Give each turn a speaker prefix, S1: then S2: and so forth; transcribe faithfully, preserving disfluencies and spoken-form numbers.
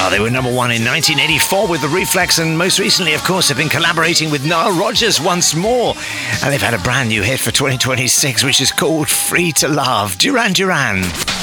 S1: Well, they were number one in nineteen eighty-four with The Reflex, and most recently, of course, they've been collaborating with Nile Rodgers once more. And they've had a brand new hit for twenty twenty-six, which is called Free to Love. Duran Duran.